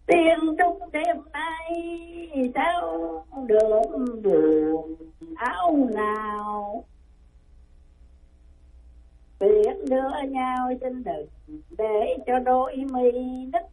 Tiên trúc đêm nay sao được buồn áo nào, biết đưa nhau xin đừng để cho đôi mi nứt